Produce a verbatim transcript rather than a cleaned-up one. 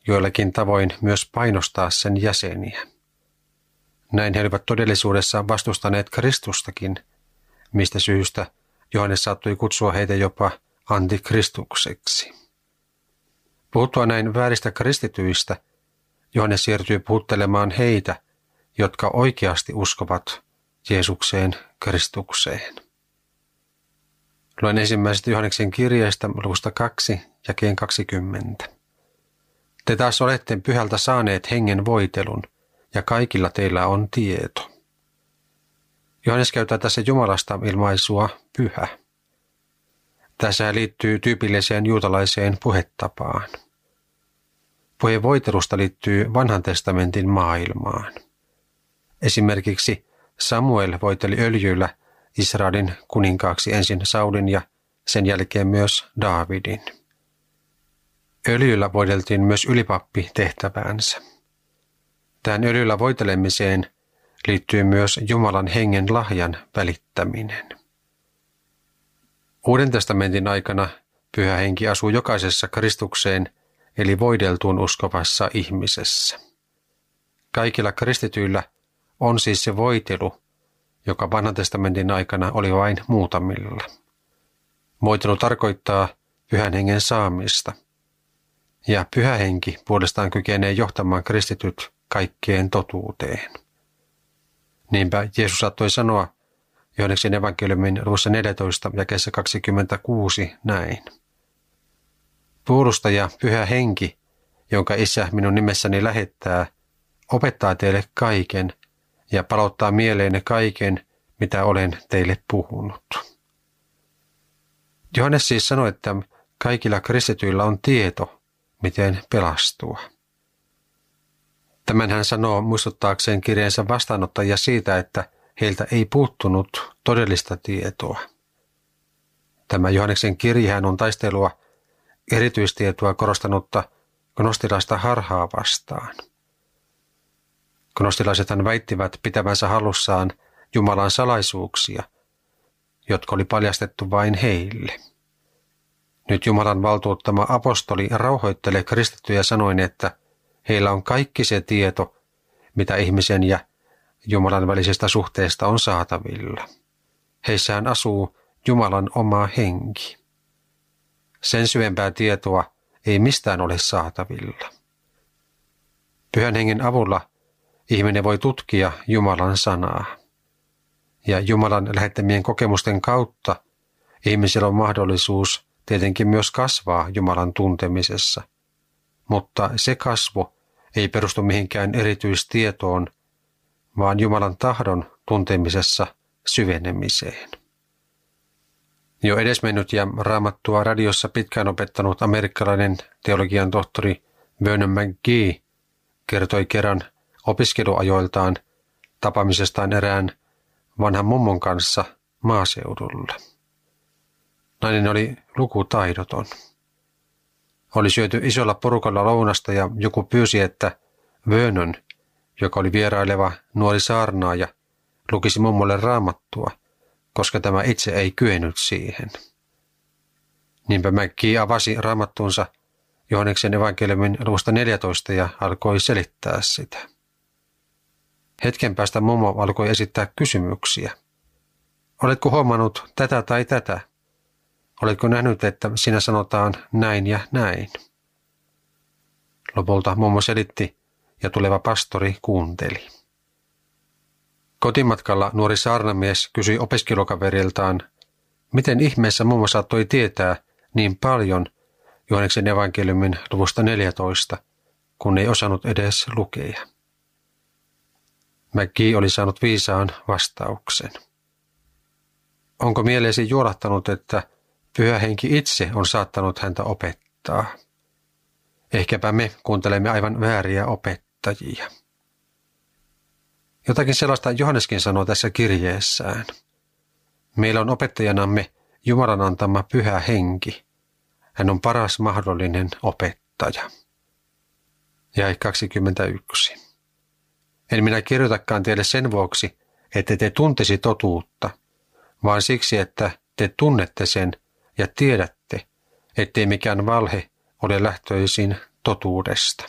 joillakin tavoin myös painostaa sen jäseniä. Näin he olivat todellisuudessa vastustaneet Kristustakin, mistä syystä Johannes saattoi kutsua heitä jopa antikristukseksi. Puhuttua näin vääristä kristityistä, Johannes siirtyy puhuttelemaan heitä, jotka oikeasti uskovat Jeesukseen, Kristukseen. Luen ensimmäisestä Johanneksen kirjeestä luvusta kaksi, jakeen kaksikymmentä. Te taas olette pyhältä saaneet hengen voitelun, ja kaikilla teillä on tieto. Johannes käyttää tässä Jumalasta ilmaisua pyhä. Tässä liittyy tyypilliseen juutalaiseen puhetapaan. Puhe voitelusta liittyy vanhan testamentin maailmaan. Esimerkiksi Samuel voiteli öljyllä Israelin kuninkaaksi ensin Saulin ja sen jälkeen myös Daavidin. Öljyllä voideltiin myös ylipappi tehtäväänsä. Tähän öljyllä voitelemiseen liittyy myös Jumalan hengen lahjan välittäminen. Uuden testamentin aikana Pyhä Henki asuu jokaisessa Kristukseen eli voideltuun uskovassa ihmisessä. Kaikilla kristityillä on siis se voitelu, joka vanhan testamentin aikana oli vain muutamilla. Voitelu tarkoittaa Pyhän Hengen saamista, ja Pyhä Henki puolestaan kykenee johtamaan kristityt kaikkeen totuuteen. Niinpä Jeesus saattoi sanoa Johanneksen evankeliumin luvussa neljätoista jakeessa kaksikymmentäkuusi näin. Puolustaja Pyhä Henki, jonka Isä minun nimessäni lähettää, opettaa teille kaiken ja palauttaa mieleenne kaiken, mitä olen teille puhunut. Johannes siis sanoi, että kaikilla kristityillä on tieto, miten pelastua. Tämän hän sanoo muistuttaakseen kirjeensä vastaanottajia siitä, että heiltä ei puuttunut todellista tietoa. Tämä Johanneksen kirjehän on taistelua erityistietoa korostanutta gnostilaista harhaa vastaan. Gnostilaisethan väittivät pitävänsä hallussaan Jumalan salaisuuksia, jotka oli paljastettu vain heille. Nyt Jumalan valtuuttama apostoli rauhoittelee kristittyjä sanoen, että heillä on kaikki se tieto, mitä ihmisen ja Jumalan välisestä suhteesta on saatavilla. Heissähän asuu Jumalan oma henki. Sen syvempää tietoa ei mistään ole saatavilla. Pyhän hengen avulla ihminen voi tutkia Jumalan sanaa. Ja Jumalan lähettämien kokemusten kautta ihmisellä on mahdollisuus tietenkin myös kasvaa Jumalan tuntemisessa. Mutta se kasvu ei perustu mihinkään erityistietoon, vaan Jumalan tahdon tuntemisessa syvenemiseen. Jo edesmennyt ja Raamattua radiossa pitkään opettanut amerikkalainen teologian tohtori Vernon McGee kertoi kerran opiskeluajoiltaan tapaamisestaan erään vanhan mummon kanssa maaseudulla. Nainen oli lukutaidoton. Oli syöty isolla porukalla lounasta ja joku pyysi, että Vernon, joka oli vieraileva nuori saarnaaja, lukisi mummolle Raamattua, koska tämä itse ei kyennyt siihen. Niinpä McGee avasi Raamattunsa Johanneksen evankeliumin luvusta neljätoista ja alkoi selittää sitä. Hetken päästä mummo alkoi esittää kysymyksiä. Oletko huomannut tätä tai tätä? Oletko nähnyt, että siinä sanotaan näin ja näin? Lopulta mummo selitti ja tuleva pastori kuunteli. Kotimatkalla nuori saarnamies kysyi opiskelukaveriltaan, miten ihmeessä mummo saattoi tietää niin paljon Johanneksen evankeliumin luvusta neljätoista, kun ei osannut edes lukea. McGee oli saanut viisaan vastauksen. Onko mieleesi juolahtanut, että Pyhä Henki itse on saattanut häntä opettaa? Ehkäpä me kuuntelemme aivan vääriä opettajia. Jotakin sellaista Johanneskin sanoo tässä kirjeessään. Meillä on opettajanamme Jumalan antama Pyhä Henki. Hän on paras mahdollinen opettaja. Jae kaksikymmentäyksi. En minä kirjoitakaan teille sen vuoksi, että te tuntisi totuutta, vaan siksi, että te tunnette sen ja tiedätte, ettei mikään valhe ole lähtöisin totuudesta.